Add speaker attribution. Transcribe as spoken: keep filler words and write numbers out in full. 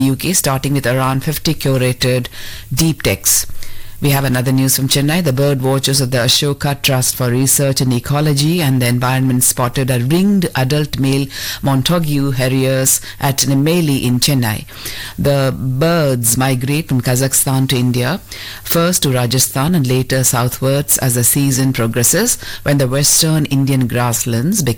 Speaker 1: U K, starting with around fifty curated deep techs. We have another news from Chennai. The bird watchers of the Ashoka Trust for Research in Ecology and the Environment spotted a ringed adult male Montague Harriers at Nemeli in Chennai. The birds migrate from Kazakhstan to India, first to Rajasthan and later southwards as the season progresses, when the western Indian grasslands become